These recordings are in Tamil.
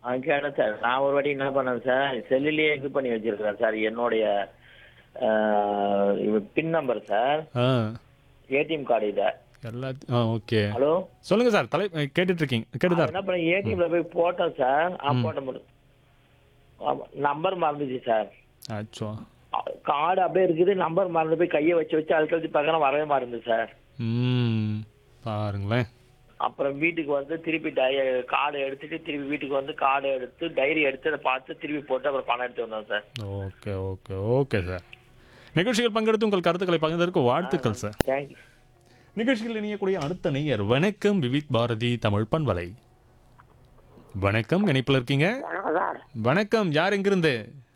கேட்டேன் சார். நான் ஒரு வாட்டி என்ன பண்ணேன் சார், செல்லுலயே இது பண்ணி வச்சிருக்கிறேன் சார். என்னுடைய பின் நம்பர் சார், ஆ ஏடிஎம் கார்டு இதை. ஓகே. ஹலோ, சொல்லுங்க சார். கேட்டுட்டு இருக்கீங்க, கேட்டுதான் என்ன இருக்கேன். பண்ண ஏடிஎம்ல போய் போட்டேன் சார். ம். போட்ட முடியும், நம்பர் மறந்துச்சு சார். ஆச்சோ. கார்டு அப்படியே இருக்குது, நம்பர் மறந்து போய் கையை வச்சு வச்சு அழுத்தி பார்க்கறேன், வரவே மறந்து சார். பாருங்களேன். அப்புறம் வீட்டுக்கு வந்து திருப்பி கார்டை எடுத்துட்டு திருப்பி வீட்டுக்கு வந்து கார்டை எடுத்து டைரி எடுத்து அதை பார்த்து திருப்பி போட்டு அப்புறம் பணம் எடுத்து வந்தோம் sir. Okay okay okay sir. நிகழ்ச்சிகள் பங்கெடுத்து உங்கள் கருத்துக்களை பகிர்ந்ததற்கு வாழ்த்துக்கள் சார். தேங்க்யூ. நிகழ்ச்சிகள் இணையக்கூடிய அடுத்த நேயர், வணக்கம் விவித் பாரதி தமிழ் பண்பலை. வணக்கம், இணைப்பில் இருக்கீங்க. வணக்கம் சார். வணக்கம், யார் எங்கிருந்து?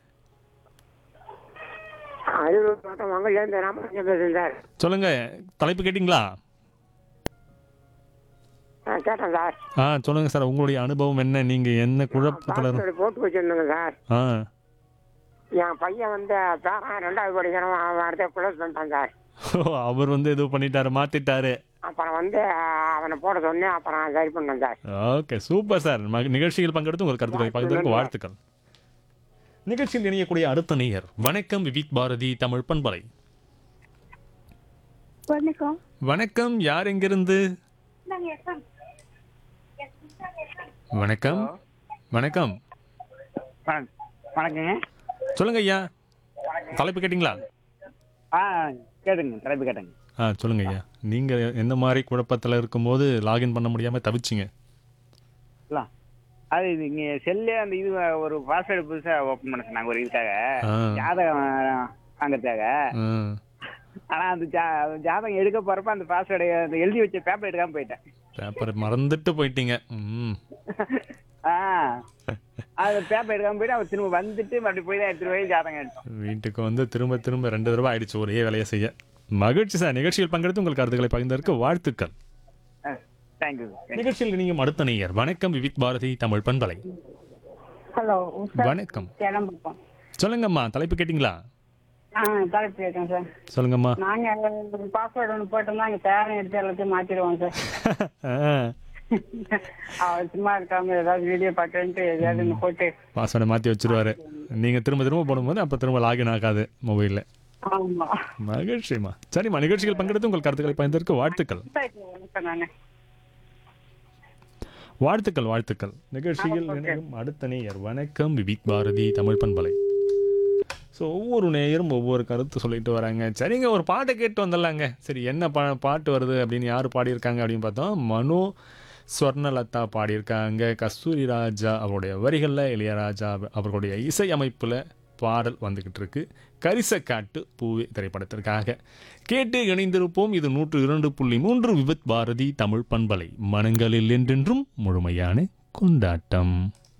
அரியலூர் மாவட்டம் மங்கலேருந்து ராமலிங்கம் பேசுகிறேன் சார். சொல்லுங்க, தலைப்பு கேட்டிங்களா? கேட்டேன் சார். சொல்லுங்க சார், உங்களுடைய அனுபவம் என்ன? நீங்க என்ன குழப்பத்தில் பாஸ்வேர்டு போட்டு வச்சிருந்தேங்க சார். என் பையன் வந்து பேரன் 2வது படிக்கிறோம், அவன் அடுத்த க்ளோஸ் பண்ணிட்டான் சார். அவர் வந்து எதுவும் பண்ணிட்டாரு, மாத்திட்டாரு. அப்புறம் வந்து அவனை போட சொன்னேன், அப்புறம் சரி பண்ணேன் சார். Okay, super sir. நிகழ்ச்சியில் பங்கெடுத்து உங்கள் கருத்துக்களை பகிர்ந்ததற்கு வாழ்த்துக்கள். நிகழ்ச்சியில் இணையக்கூடிய அடுத்த நேயர், வணக்கம் விவித் பாரதி தமிழ் பண்பலை. வணக்கம். வணக்கம், யார் எங்கிருந்து? வணக்கம். வணக்கம். வணக்கங்க. சொல்லுங்க ஐயா, தலைப்பு கேட்டிங்களா? கேட்டுங்க, தலைப்பு கேட்டுங்க. சொல்லுங்க ஐயா, நீங்க எந்த மாதிரி குழப்பத்தில் இருக்கும்போது லாகின் பண்ண முடியாம தவிச்சிங்க? அது இங்க செல்லே அந்த இது ஒரு பாஸ்வேர்டு புதுசா ஓபன் பண்ண சொன்னாங்க ஒரு இதுக்காக, ஜாதகம் வாங்கறதுக்காக. ஆனா அந்த ஜாதகம் எடுக்க போறப்ப அந்த பாஸ்வேர்டு எழுதி வச்ச பேப்பர் எடுக்காம போயிட்டேன். பேப்பர் மறந்துட்டு போயிட்டீங்க. அது பேப்பர் எடுக்காம போயிட்டு அவர் திரும்ப வந்துட்டு மறுபடியும் போய் தான் எடுத்துட்டு போய் ஜாதகம் எடுத்தோம். வீட்டுக்கு வந்து திரும்ப 2 தடவை ஆயிடுச்சு ஒரே வேலையை செய்ய. மகிழ்ச்சி சார். நிகழ்ச்சியில் பங்கெடுத்து உங்கள் கருத்துக்களை பகிர்ந்ததற்கு வாழ்த்துக்கள். தேங்க்யூ. நிகழ்ச்சியில் நீங்க அடுத்த நேயர், வணக்கம் விவித் பாரதி தமிழ் பண்பலை. ஹலோ, வணக்கம். கிளம்புப்போம். சொல்லுங்கம்மா, தலைப்பு கேட்டிங்களா? தலைப்பு கேட்டேன் சார். சொல்லுங்கம்மா. நாங்க பாஸ்வேர்டு ஒன்று போட்டோம்னா எங்க பேரன் எடுத்து எல்லாத்தையும் மாத்திடுவோம் சார். அவர் சும்மா இருக்காம ஏதாவது வீடியோ பார்க்கன்ட்டு எதையாவது ஒன்று போட்டு பாஸ்வேர்டை மாற்றி வச்சிருவாரு. நீங்கள் திரும்ப போடும்போது அப்போ திரும்ப லாகின் ஆகாது மொபைலில். ஆமா. மகிழ்ச்சிமா. சரிம்மா, நிகழ்ச்சிகள் பங்கெடுத்து உங்கள் கருத்துக்களை பகிர்ந்ததற்கு வாழ்த்துக்கள். வாழ்த்துக்கள். நிகழ்ச்சியில் இணையும் அடுத்த நேயர், வணக்கம் விவித் பாரதி தமிழ் பண்பலை. ஸோ ஒவ்வொரு நேயரும் ஒவ்வொரு கருத்து சொல்லிட்டு வராங்க. சரிங்க, ஒரு பாட்டை கேட்டு வந்துடலாங்க. சரி, என்ன பாட்டு வருது அப்படின்னு யார் பாடியிருக்காங்க அப்படின்னு பார்த்தோம். மனோ ஸ்வர்ணலதா பாடியிருக்காங்க. கஸ்தூரி ராஜா அவருடைய வரிகளில் இளையராஜா அவர்களுடைய இசை அமைப்பில் பாடல் வந்துக்கிட்டு இருக்கு. கரிசக்காட்டு பூவே திரைப்படத்திற்காக கேட்டு இணைந்திருப்போம். இது 102.3 விவித் பாரதி தமிழ் பண்பலை. மனங்களில் என்றென்றும் முழுமையான கொண்டாட்டம்.